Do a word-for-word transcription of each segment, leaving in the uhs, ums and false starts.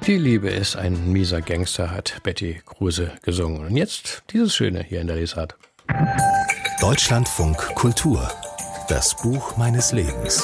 Die Liebe ist ein mieser Gangster, hat Betty Kruse gesungen. Und jetzt dieses Schöne hier in der Lesart. Deutschlandfunk Kultur. Das Buch meines Lebens.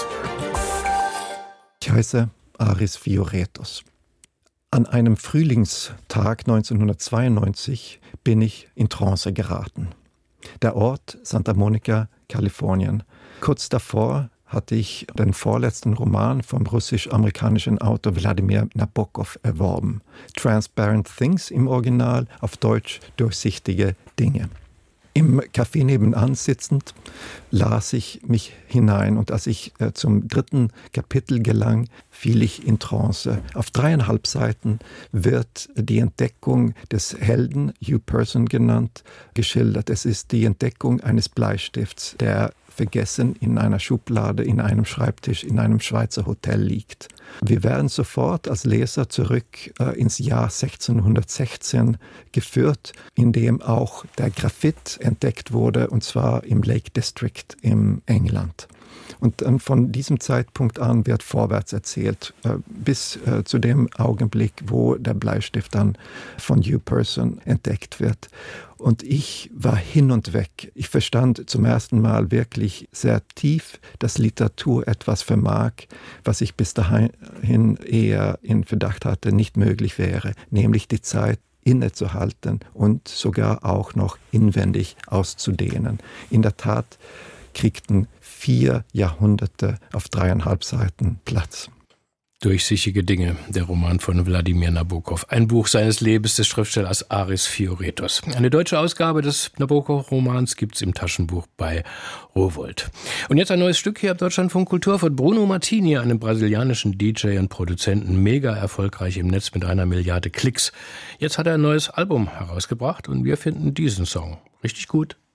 Ich heiße Aris Fioretos. An einem Frühlingstag neunzehnhundertzweiundneunzig bin ich in Trance geraten. Der Ort Santa Monica, Kalifornien. Kurz davor hatte ich den vorletzten Roman vom russisch-amerikanischen Autor Wladimir Nabokov erworben. Transparent Things im Original, auf Deutsch Durchsichtige Dinge. Im Café nebenan sitzend las ich mich hinein und als ich äh, zum dritten Kapitel gelang, fiel ich in Trance. Auf dreieinhalb Seiten wird die Entdeckung des Helden, Hugh Person genannt, geschildert. Es ist die Entdeckung eines Bleistifts, der vergessen in einer Schublade, in einem Schreibtisch, in einem Schweizer Hotel liegt. Wir werden sofort als Leser zurück äh, ins Jahr sechzehnhundertsechzehn geführt, in dem auch der Graphit entdeckt wurde, und zwar im Lake District in England. Und dann von diesem Zeitpunkt an wird vorwärts erzählt, äh, bis äh, zu dem Augenblick, wo der Bleistift dann von Hugh Person entdeckt wird. Und ich war hin und weg. Ich verstand zum ersten Mal wirklich sehr tief, dass Literatur etwas vermag, was ich bis dahin eher in Verdacht hatte, nicht möglich wäre, nämlich die Zeit innezuhalten und sogar auch noch inwendig auszudehnen. In der Tat kriegten vier Jahrhunderte auf dreieinhalb Seiten Platz. Durchsichtige Dinge, der Roman von Wladimir Nabokov. Ein Buch seines Lebens des Schriftstellers Aris Fioretos. Eine deutsche Ausgabe des Nabokov-Romans gibt's im Taschenbuch bei Rowohlt. Und jetzt ein neues Stück hier am Deutschlandfunk Kultur von Bruno Martini, einem brasilianischen D J und Produzenten, mega erfolgreich im Netz mit einer Milliarde Klicks. Jetzt hat er ein neues Album herausgebracht und wir finden diesen Song richtig gut.